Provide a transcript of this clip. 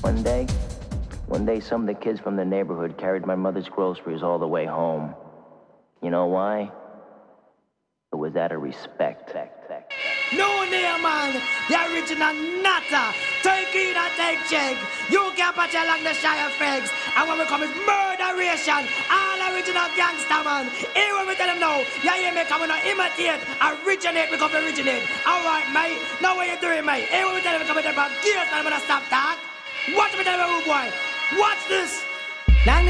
One day, some of the kids from the neighborhood carried my mother's groceries all the way home. You know why? It was out of respect. No name, man. The original Natta. Take it and take check. You can't patch along the shy effects. And when we come is murderation. All original gangster, man. Here when we tell them now, you hear me coming to imitate. Originate, we come to originate. Alright, mate. Now what you doing, mate? Here when we tell them coming to about gears, man, I'm gonna stop that. Watch me tell them, boy. Watch this.